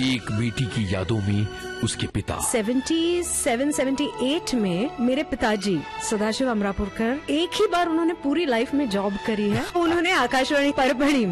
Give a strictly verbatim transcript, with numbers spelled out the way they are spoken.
एक बेटी की यादों में उसके पिता सतहत्तर अठहत्तर में मेरे पिताजी सदाशिव अमरापुरकर एक ही बार उन्होंने पूरी लाइफ में जॉब करी है। उन्होंने आकाशवाणी परभणी में